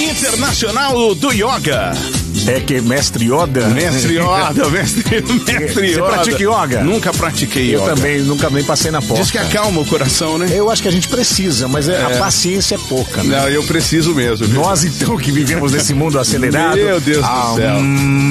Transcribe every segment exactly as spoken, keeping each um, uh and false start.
Internacional do Yoga. É que mestre Yoda? Mestre Yoda, mestre, mestre Yoda. Você pratica yoga? Nunca pratiquei Eu yoga. também, nunca nem passei na porta. Diz que acalma o coração, né? Eu acho que a gente precisa, mas é. É. A paciência é pouca, né? Não, eu preciso mesmo. Viu? Nós, então, que vivemos nesse mundo acelerado... Meu Deus ah, do céu. Hum...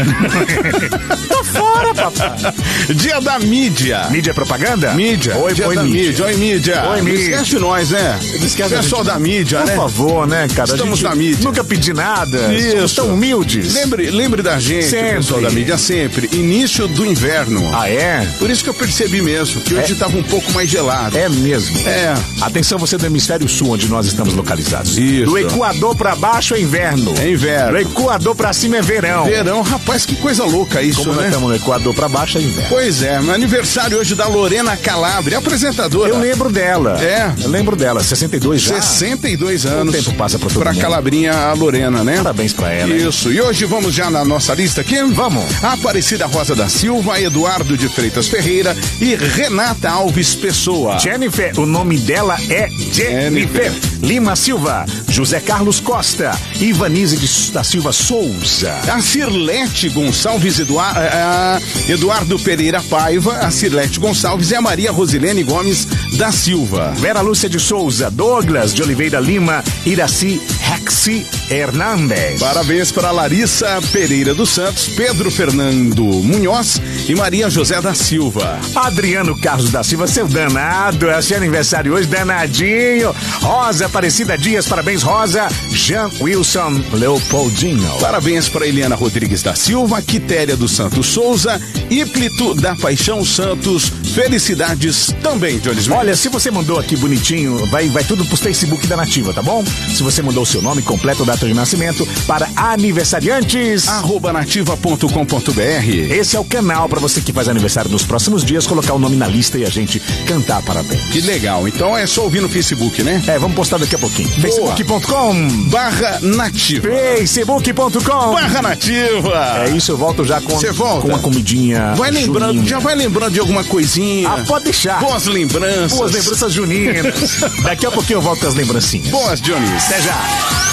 Tô fora, papai. Dia da mídia. Mídia é propaganda? Mídia. Oi, Dia oi, da mídia. mídia. Oi, mídia. Oi, Não mídia. esquece de nós, né? Não esquece da Pessoal gente. da mídia, Por né? favor, né, cara? Estamos a gente na mídia. Nunca pedi nada. Isso. Somos tão humildes. Lembre, lembre da gente, Sempre. pessoal da mídia, sempre. Início do inverno. Ah, é? Por isso que eu percebi mesmo, que hoje É. estava um pouco mais gelado. É mesmo. É. Atenção, você do hemisfério sul, onde nós estamos localizados. Isso. Do Equador pra baixo é inverno. É inverno. Do Equador pra cima é verão. Verão, rapaz, que coisa louca isso, Como nós né? estamos no Equador pra baixo é inverno. Pois é, meu aniversário hoje da Lorena Calabria, apresentadora. Eu lembro dela. É. Eu lembro dela, sessenta e dois já. sessenta e dois anos. O tempo passa pra todo Pra mundo. Calabrinha, a Lorena, né? Parabéns pra ela. hein? Isso. E hoje vamos já na nossa lista aqui? Vamos. Aparecida Rosa da Silva, Eduardo de Freitas Ferreira e Renata Alves Pessoa. Jennifer, o nome dela é Jennifer. Jennifer. Lima Silva, José Carlos Costa, Ivanise de- da Silva Souza. A Cirlete Gonçalves, Eduar- a Eduardo Pereira Paiva, a Cirlete Gonçalves e a Maria Rosilene Gomes da Silva. Vera Lúcia de Souza, Douglas de Oliveira Lima, Iraci Rexi Hernandes. Parabéns para Larissa Pereira dos Santos, Pedro Fernando Munhoz e Maria José da Silva. Adriano Carlos da Silva, seu danado, é seu aniversário hoje, danadinho. Rosa Aparecida Dias, parabéns, Rosa. Jean Wilson Leopoldinho. Parabéns para Eliana Rodrigues da Silva, Quitéria dos Santos Souza, Íplito da Paixão Santos. Felicidades também, Jones. Olha, se você mandou aqui bonitinho, vai, vai tudo pro Facebook da Nativa, tá bom? Se você mandou o seu nome completo, data de nascimento, para aniversariantes, arroba nativa ponto com ponto br. esse é o canal para você que faz aniversário nos próximos dias, colocar o nome na lista e a gente cantar parabéns. Que legal. Então é só ouvir no Facebook, né? É, vamos postar daqui a pouquinho. facebook ponto com Barra Nativa. facebook ponto com Barra Nativa. É isso, eu volto já com, Você volta? com uma comidinha Vai lembrando, junina. já vai lembrando de alguma coisinha. Ah, pode deixar. Boas lembranças. Boas lembranças juninas. Daqui a pouquinho eu volto com as lembrancinhas. Boas, Jones. Até já.